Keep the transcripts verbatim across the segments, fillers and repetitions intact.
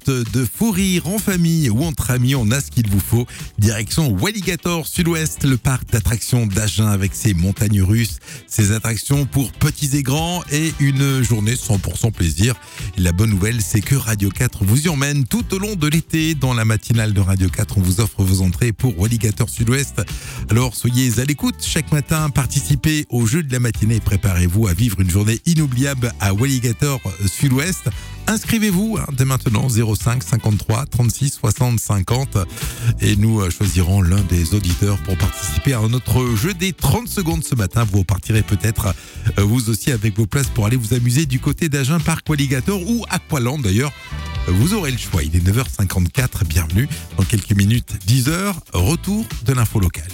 sorte de fou rire en famille ou entre amis, on a ce qu'il vous faut. Direction Walligator Sud-Ouest, le parc d'attractions d'Agen avec ses montagnes russes, ses attractions pour petits et grands et une journée cent pour cent plaisir. Et la bonne nouvelle, c'est que Radio quatre vous y emmène tout au long de l'été. Dans la matinale de Radio quatre, on vous offre vos entrées pour Walligator Sud-Ouest. Alors soyez à l'écoute chaque matin, participez au jeu de la matinée et préparez-vous à vivre une journée inoubliable à Walligator Sud-Ouest. Inscrivez-vous hein, dès maintenant zéro cinq cinquante-trois trente-six soixante cinquante et nous euh, choisirons l'un des auditeurs pour participer à notre jeu des trente secondes ce matin. Vous repartirez peut-être euh, vous aussi avec vos places pour aller vous amuser du côté d'Agen, Parc Walligator ou Aqualand d'ailleurs. Vous aurez le choix. Il est neuf heures cinquante-quatre. Bienvenue. Dans quelques minutes, dix heures, retour de l'info locale.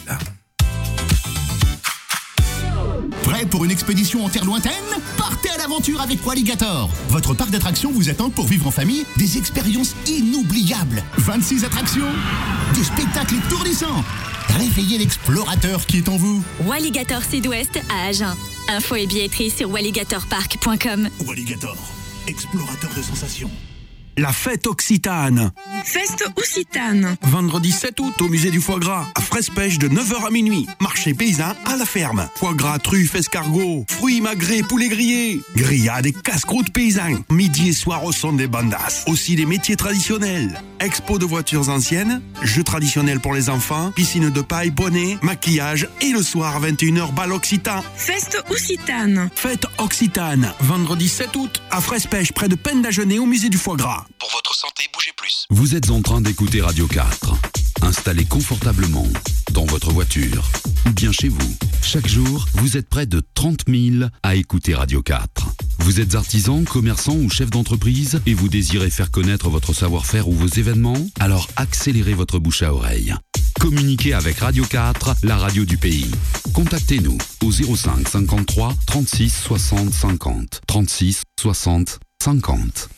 Prêt pour une expédition en terre lointaine ? Partez à l'aventure avec Walligator. Votre parc d'attractions vous attend pour vivre en famille des expériences inoubliables. vingt-six attractions, des spectacles étourdissants. Réveillez l'explorateur qui est en vous. Walligator Sud-Ouest à Agen. Info et billetterie sur walligator park point com. Walligator, explorateur de sensations. La fête occitane. Feste occitane. Vendredi sept août au musée du foie gras. À fraise pêche de neuf heures à minuit. Marché paysan à la ferme. Foie gras, truffes, escargots, fruits magrets, poulets grillés. Grillades et casse-croûtes paysans. Midi et soir au son des bandas. Aussi des métiers traditionnels. Expo de voitures anciennes. Jeux traditionnels pour les enfants. Piscine de paille, bonnet, maquillage. Et le soir à vingt et une heures, bal occitan. Feste occitane. Fête occitane. Vendredi sept août. À fraise pêche près de Pendagenet au musée du foie gras. Pour votre santé, bougez plus. Vous êtes en train d'écouter Radio quatre. Installez confortablement dans votre voiture ou bien chez vous. Chaque jour, vous êtes près de trente mille à écouter Radio quatre. Vous êtes artisan, commerçant ou chef d'entreprise et vous désirez faire connaître votre savoir-faire ou vos événements? Alors accélérez votre bouche à oreille. Communiquez avec Radio quatre, la radio du pays. Contactez-nous au zéro cinq cinquante-trois trente-six soixante cinquante. trente-six soixante cinquante.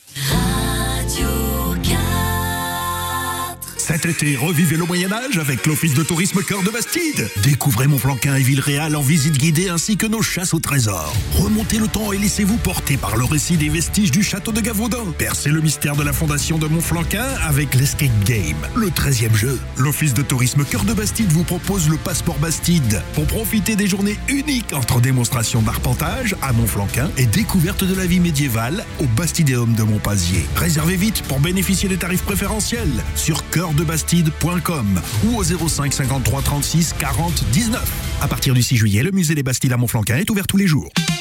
Cet été, revivez le Moyen-Âge avec l'Office de tourisme Cœur de Bastide. Découvrez Montflanquin et Villeréal en visite guidée ainsi que nos chasses au trésor. Remontez le temps et laissez-vous porter par le récit des vestiges du château de Gavaudan. Percez le mystère de la fondation de Montflanquin avec l'Escape Game, le treizième jeu. L'Office de tourisme Cœur de Bastide vous propose le passeport Bastide pour profiter des journées uniques entre démonstrations d'arpentage à Montflanquin et découverte de la vie médiévale au Bastidéum de Montpazier. Réservez vite pour bénéficier des tarifs préférentiels sur cœur de bastide point com ou au zéro cinq cinquante-trois trente-six quarante dix-neuf. À partir du six juillet, le musée des Bastides à Montflanquin est ouvert tous les jours.